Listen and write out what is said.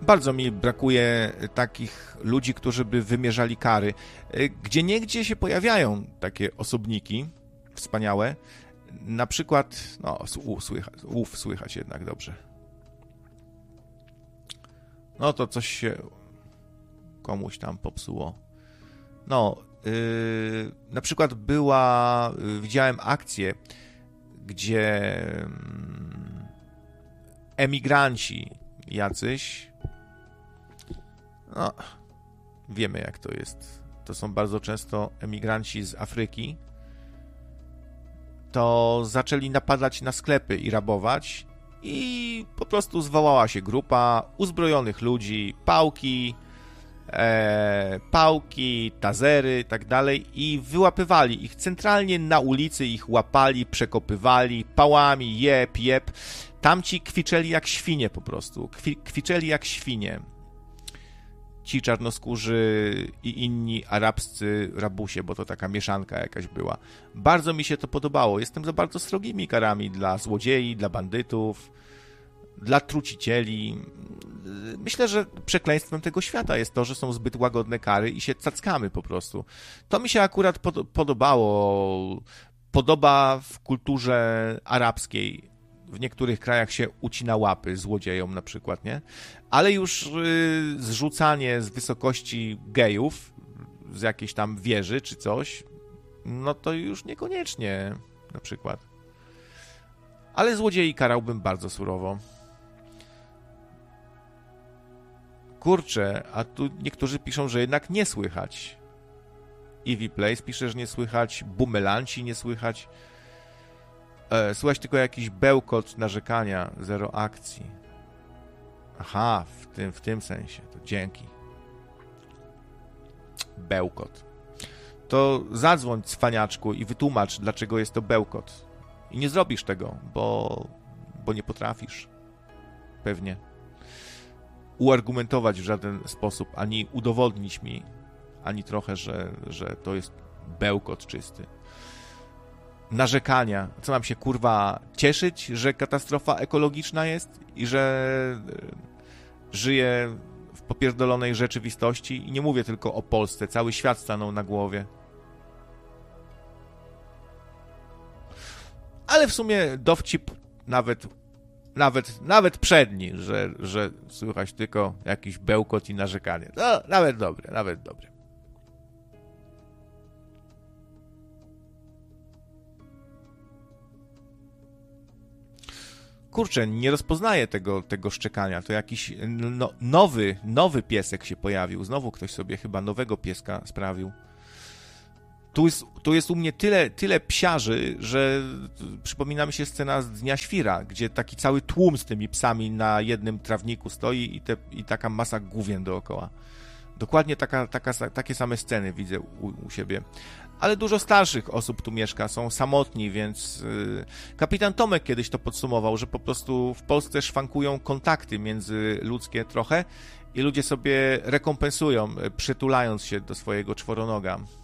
Bardzo mi brakuje takich ludzi, którzy by wymierzali kary. Gdzieniegdzie się pojawiają takie osobniki wspaniałe. Na przykład, no, słychać jednak dobrze. No to coś się komuś tam popsuło. No, na przykład widziałem akcję, gdzie emigranci jacyś, no, wiemy jak to jest. To są bardzo często emigranci z Afryki. To zaczęli napadać na sklepy i rabować i po prostu zwołała się grupa uzbrojonych ludzi, pałki, tazery i tak dalej i wyłapywali ich centralnie na ulicy, ich łapali, przekopywali pałami, jeb. Tamci kwiczeli jak świnie po prostu, kwiczeli jak świnie. Ci czarnoskórzy i inni arabscy rabusie, bo to taka mieszanka jakaś była. Bardzo mi się to podobało. Jestem za bardzo srogimi karami dla złodziei, dla bandytów, dla trucicieli. Myślę, że przekleństwem tego świata jest to, że są zbyt łagodne kary i się cackamy po prostu. To mi się akurat podoba w kulturze arabskiej. W niektórych krajach się ucina łapy złodziejom na przykład, nie? Ale już zrzucanie z wysokości gejów, z jakiejś tam wieży czy coś, no to już niekoniecznie na przykład. Ale złodziei karałbym bardzo surowo. Kurczę, a tu niektórzy piszą, że jednak nie słychać. Eevee Place pisze, że nie słychać, Bumelanci nie słychać. Słychać tylko jakiś bełkot, narzekania, zero akcji. Aha, w tym sensie, to dzięki. Bełkot. To zadzwoń, cwaniaczku, i wytłumacz, dlaczego jest to bełkot. I nie zrobisz tego, bo nie potrafisz. Pewnie. Uargumentować w żaden sposób, ani udowodnić mi, ani trochę, że to jest bełkot czysty. Narzekania. Co mam się, kurwa, cieszyć, że katastrofa ekologiczna jest i że żyję w popierdolonej rzeczywistości? I nie mówię tylko o Polsce. Cały świat stanął na głowie. Ale w sumie dowcip nawet przedni, że słychać tylko jakiś bełkot i narzekanie. No, nawet dobre. Kurczę, nie rozpoznaję tego szczekania. To jakiś nowy piesek się pojawił. Znowu ktoś sobie chyba nowego pieska sprawił. Tu jest u mnie tyle psiarzy, że przypomina mi się scena z Dnia Świra, gdzie taki cały tłum z tymi psami na jednym trawniku stoi i taka masa gówien dookoła. Dokładnie takie same sceny widzę u siebie. Ale dużo starszych osób tu mieszka, są samotni, więc kapitan Tomek kiedyś to podsumował, że po prostu w Polsce szwankują kontakty międzyludzkie trochę i ludzie sobie rekompensują, przytulając się do swojego czworonoga.